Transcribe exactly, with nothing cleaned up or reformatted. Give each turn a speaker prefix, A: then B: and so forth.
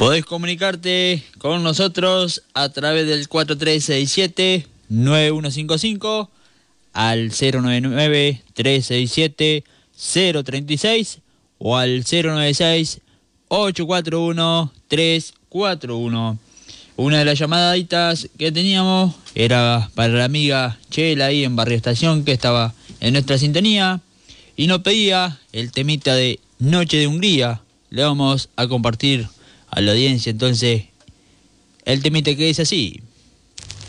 A: Podés comunicarte con nosotros a través del cuatro tres seis siete nueve uno cinco cinco, al cero nueve nueve tres seis siete cero tres seis o al cero nueve seis ocho cuatro uno tres cuatro uno. Una de las llamaditas que teníamos era para la amiga Chela ahí en Barrio Estación, que estaba en nuestra sintonía y nos pedía el temita de Noche de Hungría. Le vamos a compartir a la audiencia entonces el temita que dice así.